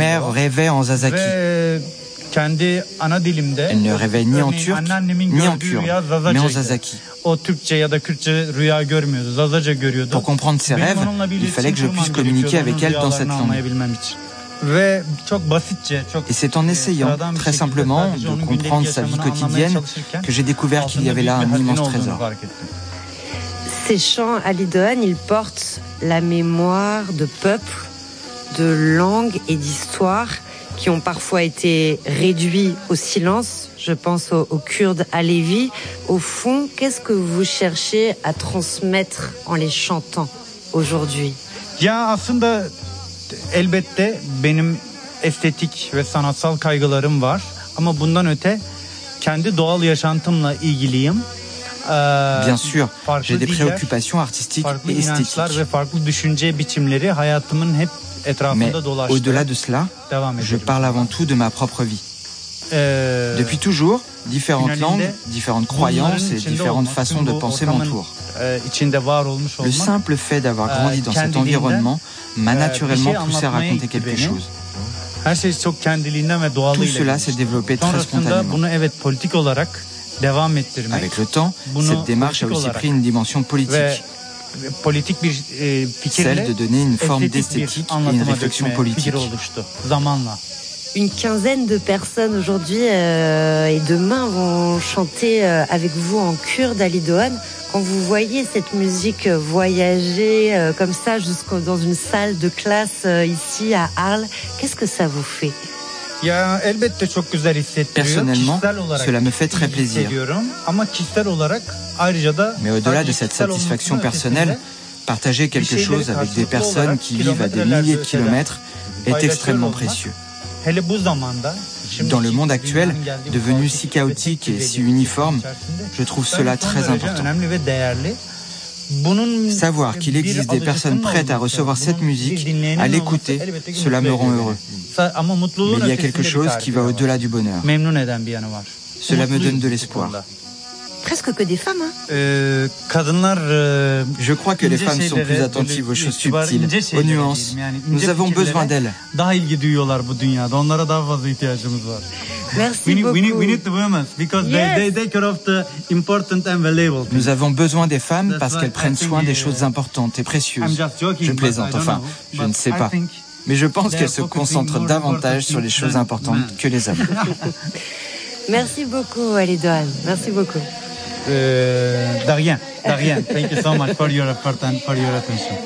mère rêvait en Zazaki. Elle ne rêvait ni en turc, ni en kurde, mais en Zazaki. Pour comprendre ses rêves, il fallait que je puisse communiquer avec elle dans cette langue. Et c'est en essayant, très simplement, de comprendre sa vie quotidienne que j'ai découvert qu'il y avait là un immense trésor. Ces chants Ali Doğan, ils portent la mémoire de peuples, de langues et d'histoires qui ont parfois été réduits au silence. Je pense aux Kurdes alevis. Au fond, qu'est-ce que vous cherchez à transmettre en les chantant aujourd'hui? Elbette benim estetik ve sanatsal kaygılarım var ama bundan öte kendi doğal yaşantımla ilgiliyim. Bien sûr, j'ai des préoccupations artistiques et esthétiques. Mais au-delà de cela, je parle avant tout de ma propre vie. Depuis toujours, différentes langues, différentes croyances et différentes façons de penser m'entourent. Le simple fait d'avoir grandi dans cet environnement m'a naturellement poussé à raconter quelque chose. Tout cela s'est développé très spontanément. Avec le temps, cette démarche a aussi pris une dimension politique. Celle de donner une forme d'esthétique et une réflexion politique. Une quinzaine de personnes aujourd'hui et demain vont chanter avec vous en kurde, Ali Doğan. Quand vous voyez cette musique voyager comme ça dans une salle de classe ici à Arles, qu'est-ce que ça vous fait? Personnellement, cela me fait très plaisir. Mais au-delà de cette satisfaction personnelle, partager quelque chose avec des personnes qui vivent à des milliers de kilomètres est extrêmement précieux. Dans le monde actuel, devenu si chaotique et si uniforme, je trouve cela très important. Savoir qu'il existe des personnes prêtes à recevoir cette musique, à l'écouter, cela me rend heureux. Mais il y a quelque chose qui va au-delà du bonheur. Cela me donne de l'espoir. Presque que des femmes, hein? Je crois que les femmes sont plus attentives aux choses subtiles, aux nuances. Nous avons besoin d'elles. Merci beaucoup. Nous avons besoin des femmes parce qu'elles prennent soin des choses importantes et précieuses. Je plaisante, enfin, je ne sais pas. Mais je pense qu'elles se concentrent davantage sur les choses importantes que les hommes. Merci beaucoup, Ali Doğan. Merci beaucoup. De rien. Thank you so much for your effort and for your attention.